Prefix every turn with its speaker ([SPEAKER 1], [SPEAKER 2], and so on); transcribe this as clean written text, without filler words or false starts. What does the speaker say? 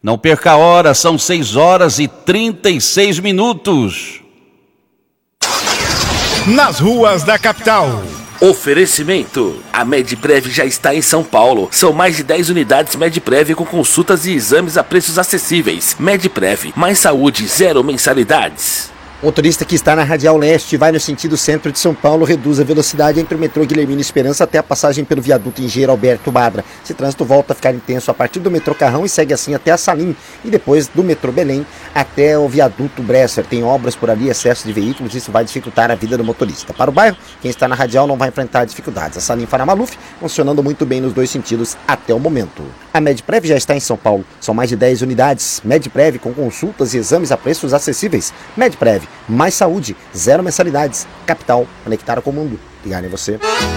[SPEAKER 1] Não perca a hora, são 6h36.
[SPEAKER 2] Nas ruas da capital.
[SPEAKER 3] Oferecimento. A Medprev já está em São Paulo. São mais de 10 unidades Medprev com consultas e exames a preços acessíveis. Medprev, mais saúde, 0 mensalidades.
[SPEAKER 4] Motorista que está na Radial Leste vai no sentido centro de São Paulo, reduz a velocidade entre o metrô Guilhermina Esperança até a passagem pelo viaduto Engenheiro Alberto Badra. Esse trânsito volta a ficar intenso a partir do metrô Carrão e segue assim até a Salim. E depois do metrô Belém até o viaduto Bresser. Tem obras por ali, excesso de veículos, isso vai dificultar a vida do motorista. Para o bairro, quem está na Radial não vai enfrentar dificuldades. A Salim Faria Maluf funcionando muito bem nos dois sentidos até o momento. A Medprev já está em São Paulo. São mais de 10 unidades. Medprev com consultas e exames a preços acessíveis. Medprev, mais saúde, 0 mensalidades. Capital, conectada com o mundo. Ligar em você.